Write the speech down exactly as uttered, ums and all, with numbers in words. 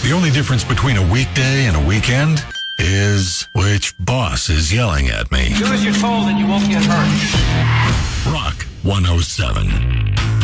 The only difference between a weekday and a weekend is which boss is yelling at me. Do as you're told and you won't get hurt. Rock one oh seven.